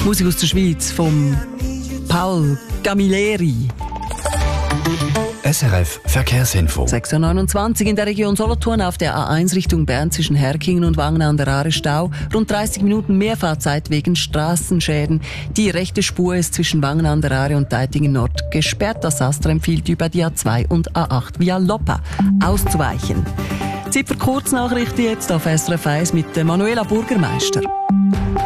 Musik aus der Schweiz vom Paul Camilleri. SRF Verkehrsinfo. 6:29 in der Region Solothurn auf der A1 Richtung Bern zwischen Herkingen und Wangen an der Aare Stau. Rund 30 Minuten Mehrfahrzeit wegen Straßenschäden. Die rechte Spur ist zwischen Wangen an der Aare und Deitingen Nord gesperrt. Das ASTRA empfiehlt über die A2 und A8 via Loppa auszuweichen. Zeit für Kurznachrichten jetzt auf SRF 1 mit Manuela Burgermeister.